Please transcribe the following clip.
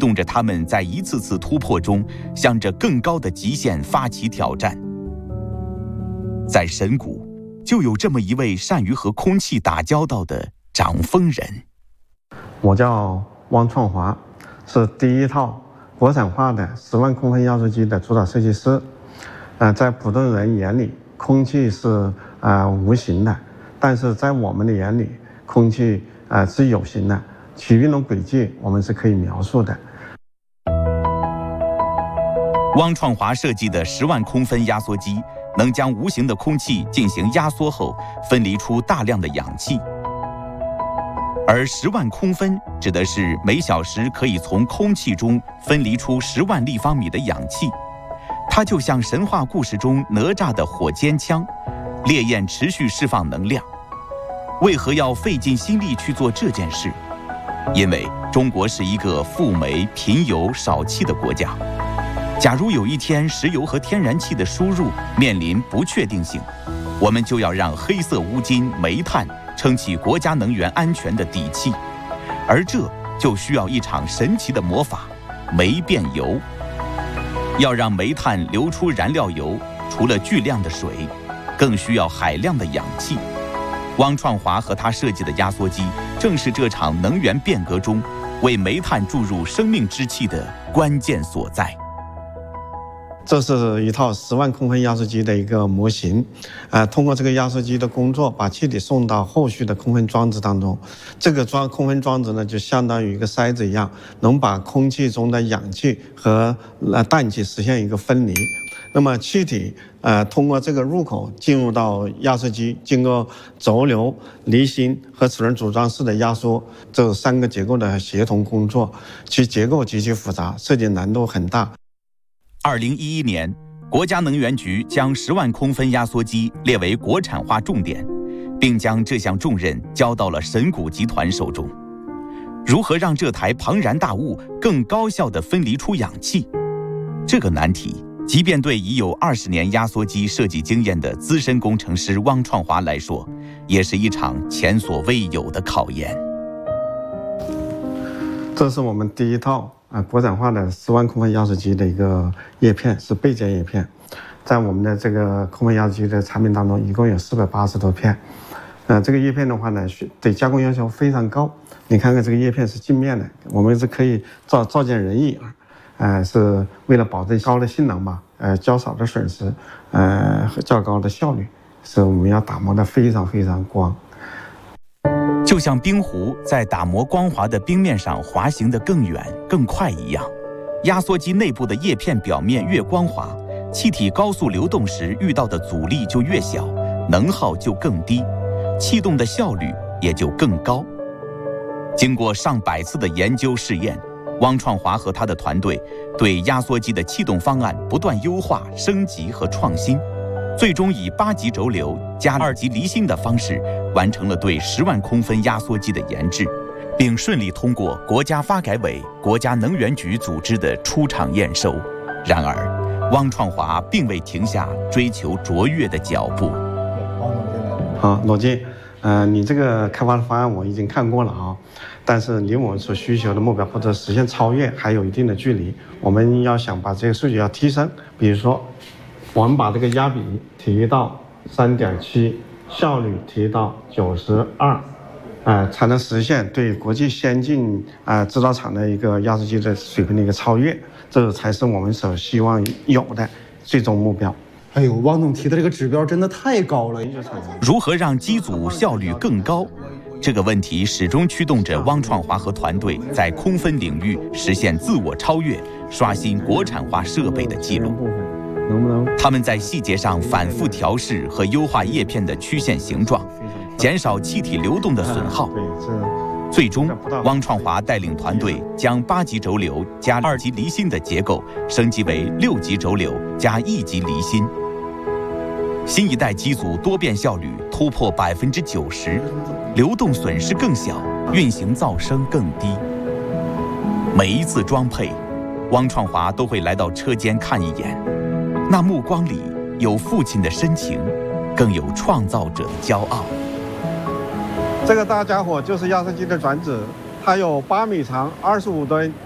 动着他们在一次次突破中，向着更高的极限发起挑战。在神谷，就有这么一位善于和空气打交道的掌风人。 我叫汪创华，是第一套国产化的10万空分压缩机的主导设计师。在普通人眼里，空气是无形的，但是在我们的眼里，空气是有形的，其运动轨迹我们是可以描述的。 汪创华设计的10万空分压缩机，能将无形的空气进行压缩后，分离出大量的氧气。而10万空分指的是每小时可以从空气中分离出10万立方米的氧气。它就像神话故事中哪吒的火尖枪，烈焰持续释放能量。为何要费尽心力去做这件事？因为中国是一个富煤、贫油、少气的国家。假如有一天石油和天然气的输入面临不确定性，我们就要让黑色乌金、煤炭撑起国家能源安全的底气，而这就需要一场神奇的魔法——煤变油。要让煤炭流出燃料油，除了巨量的水，更需要海量的氧气。汪创华和他设计的压缩机，正是这场能源变革中为煤炭注入生命之气的关键所在。 这是一套10万空分压缩机的一个模型，通过这个压缩机的工作，把气体送到后续的空分装置当中。这个空分装置呢，就相当于一个筛子一样，能把空气中的氧气和氮气实现一个分离。那么气体通过这个入口进入到压缩机，经过轴流、离心和齿轮组装式的压缩，这3个结构的协同工作，其结构极其复杂，设计难度很大。 2011年，国家能源局将10万空分压缩机列为国产化重点，并将这项重任交到了神谷集团手中。如何让这台庞然大物更高效地分离出氧气？这个难题，即便对已有20年压缩机设计经验的资深工程师汪创华来说，也是一场前所未有的考验。 这是我们第一套国产化的10万空分压缩机的一个叶片，是备件叶片。在我们的这个空分压缩机的产品当中，一共有480多片。这个叶片的话呢，对加工要求非常高。你看看这个叶片是镜面的，我们是可以照见人影，是为了保证高的性能嘛，较少的损失，和较高的效率，是我们要打磨的非常非常光。 就像冰壶在打磨光滑的冰面上滑行得更远更快一样，压缩机内部的叶片表面越光滑，气体高速流动时遇到的阻力就越小，能耗就更低，气动的效率也就更高。经过上百次的研究试验，汪创华和他的团队对压缩机的气动方案不断优化、升级和创新，最终以8级轴流加2级离心的方式，完成了对10万空分压缩机的研制，并顺利通过国家发改委、国家能源局组织的出厂验收。然而，汪创华并未停下追求卓越的脚步。 好，罗金，你这个开发的方案我已经看过了啊，但是离我们所需求的目标或者实现超越还有一定的距离。我们要想把这个数据要提升，比如说，我们把这个压比提到3.7，效率提到92，才能实现对国际先进制造厂的一个压缩机的水平的一个超越，这才是我们所希望有的最终目标。 哎呦，汪总提的这个指标真的太高了。 如何让机组效率更高？这个问题始终驱动着汪创华和团队在空分领域实现自我超越，刷新国产化设备的记录。他们在细节上反复调试和优化叶片的曲线形状，减少气体流动的损耗。最终，汪创华带领团队将8级轴流加2级离心的结构升级为6级轴流加1级离心。新一代机组多变效率突破90%，流动损失更小，运行噪声更低。每一次装配，汪创华都会来到车间看一眼，那目光里有父亲的深情，更有创造者的骄傲。 这个大家伙就是压缩机的转子，它有8米长、25吨、